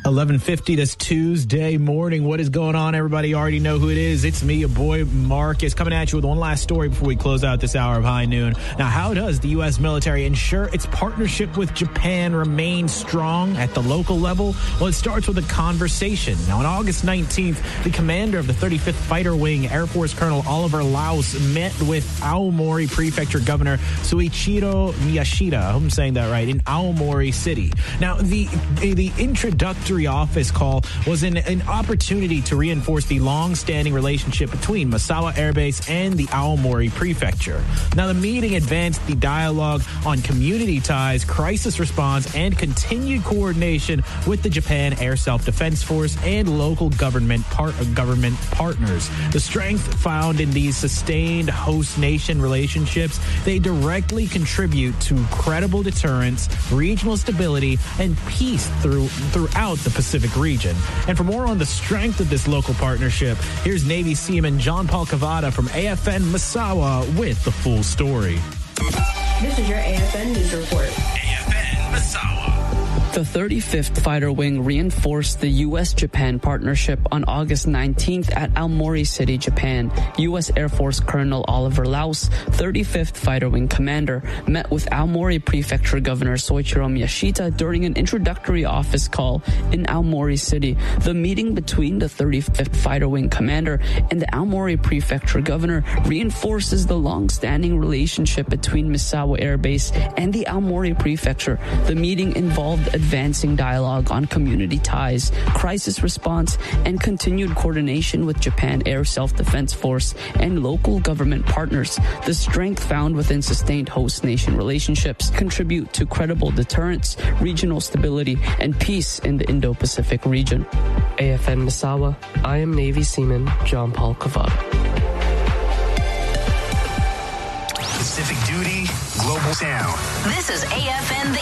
11:50 this Tuesday morning. What is going on, everybody? You already know who it is. It's me, your boy Marcus, coming at you with one last story before we close out this hour of High Noon. Now, how does the U.S. military ensure its partnership with Japan remains strong at the local level? Well, it starts with a conversation. Now, on August 19th, the commander of the 35th Fighter Wing, Air Force Colonel Oliver Laus, met with Aomori Prefecture Governor Suichiro Miyashita. I hope I'm saying that right, in Aomori City. Now, the introductory office call was an opportunity to reinforce the long-standing relationship between Misawa Air Base and the Aomori Prefecture. Now, the meeting advanced the dialogue on community ties, crisis response, and continued coordination with the Japan Air Self-Defense Force and local government partners. The strength found in these sustained host nation relationships, they directly contribute to credible deterrence, regional stability, and peace throughout the Pacific region. And for more on the strength of this local partnership, here's Navy Seaman John Paul Cavada from AFN Misawa with the full story. This is your AFN News Report. AFN Misawa. The 35th Fighter Wing reinforced the U.S.-Japan partnership on August 19th at Aomori City, Japan. U.S. Air Force Colonel Oliver Laus, 35th Fighter Wing commander, met with Aomori Prefecture Governor Soichiro Miyashita during an introductory office call in Aomori City. The meeting between the 35th Fighter Wing commander and the Aomori Prefecture Governor reinforces the long-standing relationship between Misawa Air Base and the Aomori Prefecture. The meeting involved advancing dialogue on community ties, crisis response, and continued coordination with Japan Air Self-Defense Force and local government partners. The strength found within sustained host nation relationships contribute to credible deterrence, regional stability, and peace in the Indo-Pacific region. AFN Misawa, I am Navy Seaman John Paul Cavada. Pacific Duty, Global Sound. This is AFN